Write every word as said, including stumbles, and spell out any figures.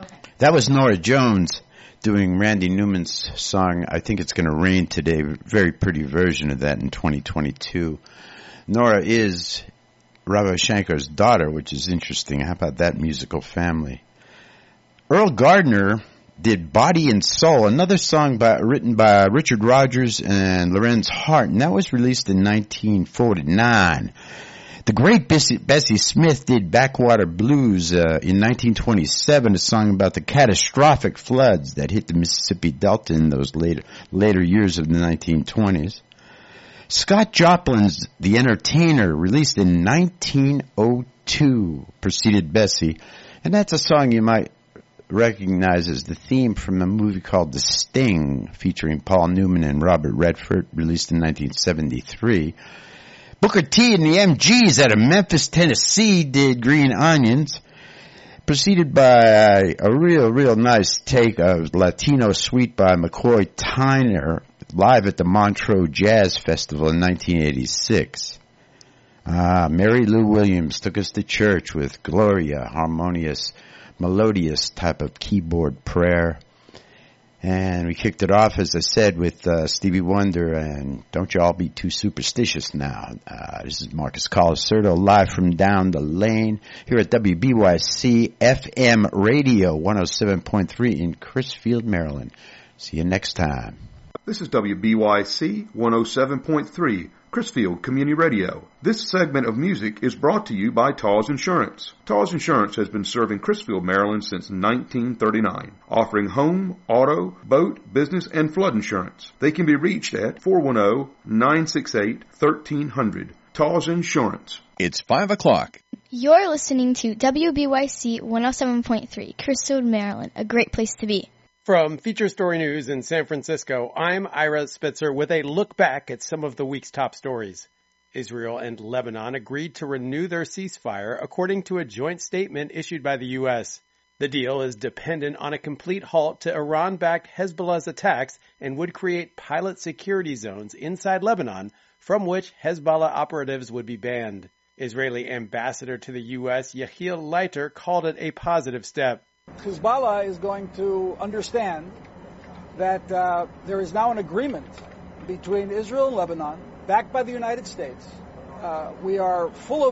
That was Norah Jones doing Randy Newman's song, I Think It's Gonna Rain Today. Very pretty version of that in twenty twenty-two. Norah is Ravi Shankar's daughter, which is interesting. How about that musical family? Earl Gardner did Body and Soul, another song by, written by Richard Rodgers and Lorenz Hart, and that was released in nineteen forty-nine. The great Bessie, Bessie Smith did Backwater Blues uh, in nineteen twenty-seven, a song about the catastrophic floods that hit the Mississippi Delta in those later, later years of the nineteen twenties. Scott Joplin's The Entertainer, released in nineteen oh two, preceded Bessie, and that's a song you might recognize as the theme from a movie called The Sting, featuring Paul Newman and Robert Redford, released in nineteen seventy-three. Booker T and the M Gs out of Memphis, Tennessee did Green Onions, preceded by a real, real nice take of Latino Suite by McCoy Tyner, live at the Montreux Jazz Festival in nineteen eighty-six. Ah, Mary Lou Williams took us to church with Gloria, harmonious, melodious type of keyboard prayer. And we kicked it off, as I said, with uh, Stevie Wonder and Don't You All Be Too Superstitious Now. Uh, this is Marcus Colasurdo, live from down the lane here at W B Y C F M Radio one oh seven point three in Crisfield, Maryland. See you next time. This is W B Y C one oh seven point three, Crisfield Community Radio. This segment of music is brought to you by Taws Insurance. Taws Insurance has been serving Crisfield, Maryland since nineteen thirty-nine, offering home, auto, boat, business, and flood insurance. They can be reached at four one zero, nine six eight, one three zero zero. Taws Insurance. It's five o'clock. You're listening to W B Y C one oh seven point three, Crisfield, Maryland, a great place to be. From Feature Story News in San Francisco, I'm Ira Spitzer with a look back at some of the week's top stories. Israel and Lebanon agreed to renew their ceasefire according to a joint statement issued by the U S. The deal is dependent on a complete halt to Iran-backed Hezbollah's attacks and would create pilot security zones inside Lebanon from which Hezbollah operatives would be banned. Israeli ambassador to the U S, Yehiel Leiter, called it a positive step. Hezbollah is going to understand that uh, there is now an agreement between Israel and Lebanon, backed by the United States. Uh, we are full of